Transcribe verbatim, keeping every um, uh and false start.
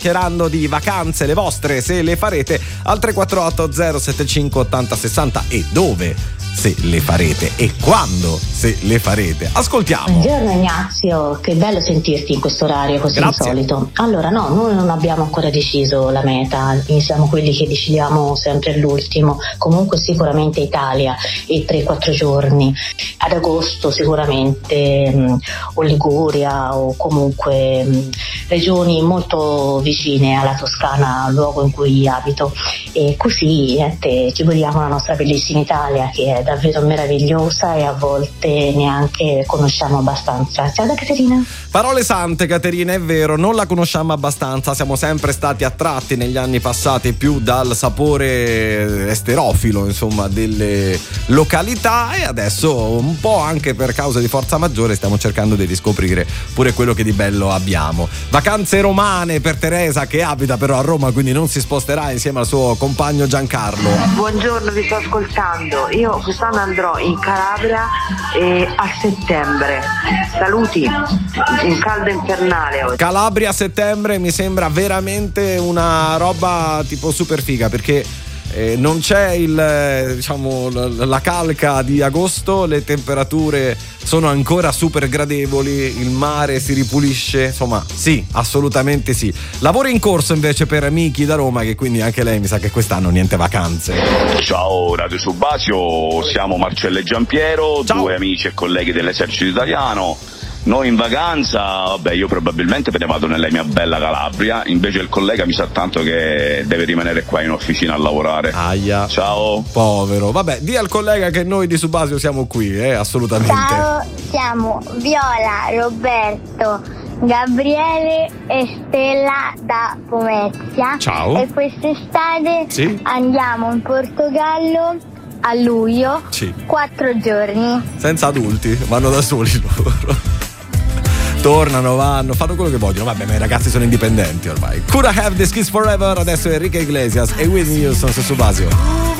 chiacchierando di vacanze, le vostre, se le farete, al tre quattro otto zero sette cinque otto zero sei zero e dove se le farete e quando se le farete. Ascoltiamo. Buongiorno Ignazio, che bello sentirti in questo orario così Grazie. insolito. Allora no, noi non abbiamo ancora deciso la meta, siamo quelli che decidiamo sempre all'ultimo. Comunque sicuramente Italia e tre quattro giorni. Ad agosto sicuramente mh, o Liguria o comunque mh, regioni molto vicine alla Toscana, luogo in cui abito, e così eh, ci godiamo la nostra bellissima Italia, che è davvero meravigliosa e a volte neanche conosciamo abbastanza. Ciao da Caterina. Parole sante, Caterina, è vero, non la conosciamo abbastanza, siamo sempre stati attratti negli anni passati più dal sapore esterofilo, insomma, delle località, e adesso un po' anche per causa di forza maggiore stiamo cercando di riscoprire pure quello che di bello abbiamo. Vacanze romane per Teresa, che abita però a Roma, quindi non si sposterà insieme al suo compagno Giancarlo. Buongiorno, vi sto ascoltando. Io quest'anno andrò in Calabria eh, a settembre. Saluti, un caldo infernale oggi. Calabria a settembre mi sembra veramente una roba tipo super figa, perché eh, non c'è il eh, diciamo la calca di agosto, le temperature sono ancora super gradevoli, il mare si ripulisce, insomma sì, assolutamente sì. Lavoro in corso invece per Miki da Roma, che quindi anche lei mi sa che quest'anno niente vacanze. Ciao Radio Subasio, siamo Marcello e Giampiero, Ciao. Due amici e colleghi dell'esercito italiano. Noi in vacanza, vabbè, io probabilmente me ne vado nella mia bella Calabria, invece il collega mi sa tanto che deve rimanere qua in officina a lavorare. Aia. Ciao. Povero. Vabbè, di al collega che noi di Subasio siamo qui, eh, assolutamente. Ciao, siamo Viola, Roberto, Gabriele e Stella da Pomezia. Ciao. E quest'estate Sì. andiamo in Portogallo a luglio, Sì. quattro giorni. Senza adulti, vanno da soli loro. Tornano, vanno, fanno quello che vogliono. Vabbè, ma i ragazzi sono indipendenti ormai. Could I have this kiss forever? Adesso Enrique Iglesias e Whitney Houston su Subasio.